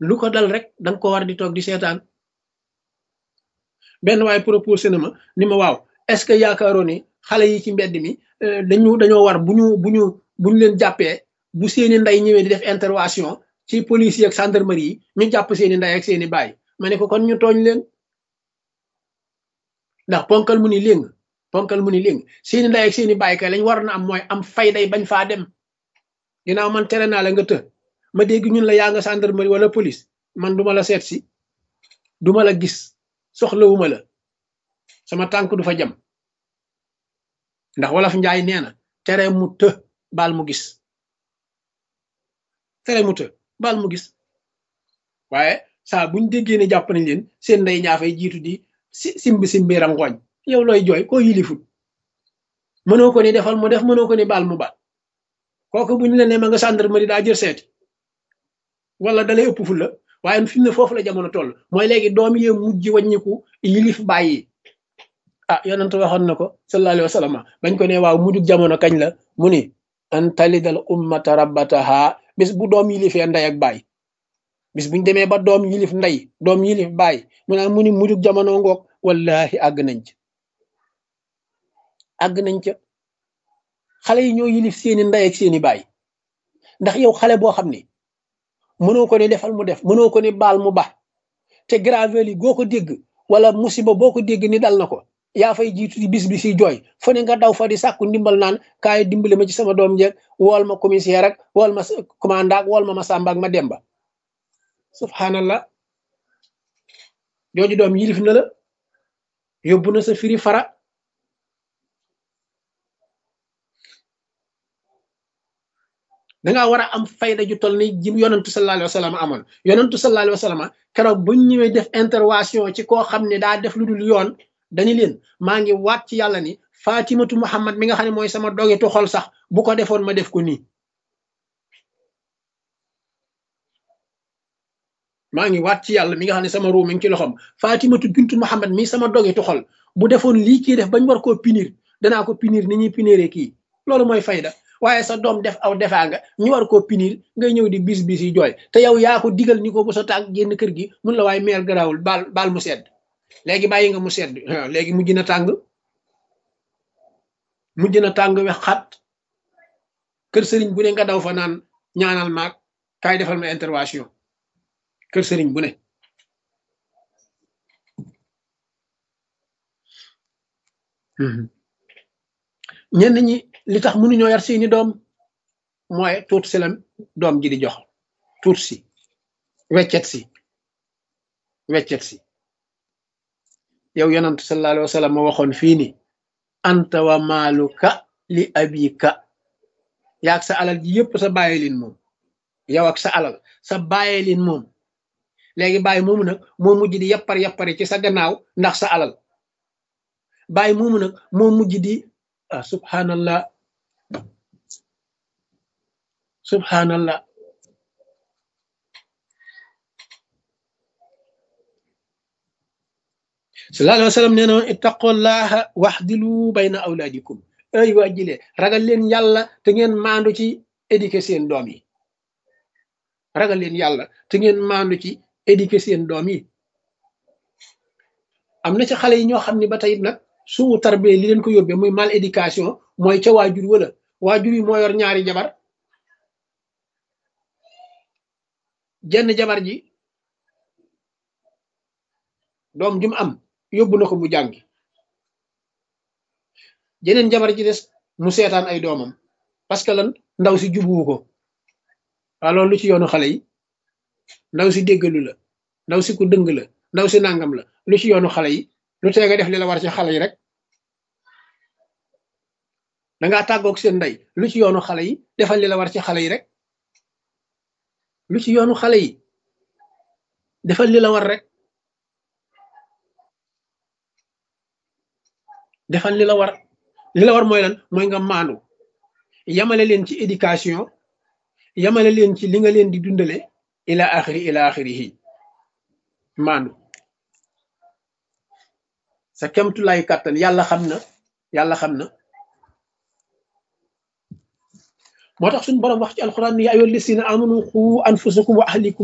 lu ko dal rek danga ko war di toog di seetaan. benn waaye proposé na ma ni ma waaw est-ce que yaakaaroo ni xale yi ci mbedd mi dañoo war buñu leen jàppee bu seeni ndey ñëwee di def intervention ci police yi ak gendarmerie yi ñu jàpp seeni ndey ak seeni baay ma ne ko kon ñu tooñ leen ndax ponkal mu ni léng seeni ndey ak seeni baay kay lañ war na am mooy am fayday bañ faa dem ginnaaw man tere naa la nga të ma dégg ñun la yaa nga gendarmerie wala police man duma la seet si duma la gis soxlawuma la sama tànk du fa jam ndax wolof njaay nee na tere mu të baal mu gis tere mu të baal mu gis waaye saa buñ déggee ne jàpp nañ leen seen ndey ñaa fay jiitu di simbi rangooñ yow looy jooy koo yilifut mënoo ko ni defal mu def mënoo ko ni baal mu baal kooku buñ la ne ma nga gendarmerie daa jël seeti wala dalay ëpp fu la waaye fi mu ne foofu la jamono toll mooy léegi doom yee mujj wàññiku yilif bàyyi yonent waxoon na ko sallallahu alayhi wa sallam bañ ko ne waaw mujjug jamono kañ la mu ni an talidal ummata rabbataha bis bu doom yilifee ndey ak baay bis buñ demee ba doom yilif ndey doom yilif baay mu ni mujjug jamono ngoog wallahi àgg nañ ca xale yi ñoo yilif seeni ndey ak seeni baay ndax yow xale boo xam ni mënoo ko ne defal mu def mënoo ko ne baal mu ba te gravel yi goo ko dégg wala musiba boo ko dégg ni dal na ko yaa fay jiitu di bis bi si jooy fu ne nga daw fa di sàkku ndimbal naan kaay dimbali ma ci sama doom jeeg wool ma commissaire ak wool ma commandant ak wool ma Samba ak ma Demba subhanallah jooju doom yilif na la yóbbu na sa firi fara dangaa war a am fayda ju toll ni ji yonantu sallallahu alayhi wa sallam amoon yonantu sallallahu alayhi wa sallam keroog buñ ñëwee def intervention ci koo xam ne daa def lu dul yoon dañu leen maa ngi waat ci yàlla ni Fatimatu Muhammad mi nga xam ne mooy sama dogetu xol sax bu ko defoon ma def ko nii maa ngi waat ci yàlla mi nga xam ne sama ruu mi ngi ci loxoom Fatimatu bintu Muhammad mi sama dogetu xol bu defoon lii kii def bañ war koo punir danaa ko punir ni ñuy puniree kii loolu mooy fayda waaye sa doom def aw defaa nga ñu war koo punir ngay ñëw di bis yi jooy te yow yaa ko digal ni ko bu sa tànk génn kër gi mun la waaye meer garaawul baal mu sedd léegi bàyyi nga mu sedd léegi mujj na tàng wex xat kër sëriñ bu ne nga daw fa naan ñaanal maag kaay defal ma intervention kër sëriñ bu ne ñenn ñi li tax mënuñoo yar seeni doom mooy tuut si lan doom ji di jox tuut si weccet si yow yonent sallallahu alayhi wa sallam ma waxoon fii ni anta wa maaluka li abika yaag sa alal ji yëpp sa bàyyi leen moom yow ak sa alal sa bàyyi leen moom léegi bàyyi moomu nag moo mujj di yappari ci sa gannaaw ndax sa alal bàyyi moomu nag moo mujj di subhanallah sallallahu alayhi wa sallam nee na ittaqullaha waxdilu bayna awlaadikum ay waa jile ragal leen yàlla te ngeen maandu ci éduquer seen doom yi ragal leen yàlla te ngeen maandu ci éduquer seen doom yi am na ci xale yi ñoo xam ne ba tey nag suu tarbiya li leen ko yóbbee muy mal éducation mooy ca waajur wala waajur yi moo yor ñaari jabar jenn jabar ji doom jum am yóbbu na ko mu jàngi jeneen jabar ji des mu seetaan ay doomam parce que lan ndaw si jubuwu ko waaw loolu lu ci yoonu xale yi ndaw si déggalu la ndaw si ku dëng la ndaw si nangam la lu ci yoonu xale yi lu tee nga def li la war ci xale yi rek dangaa tàggoog seen ndey lu ci yoonu xale yi defal li la war ci xale yi rek lu ci yoonu xale yi defal li la war rek defal li la war mooy lan mooy nga maandu yamale leen ci éducation yamale leen ci li nga leen di dundale ila axirihi maandu sa kemtulaay kàttan yàlla xam na moo tax suñu borom wax ci alquran ya ayyuhal lazina amanu qu anfusakum wa ahlikum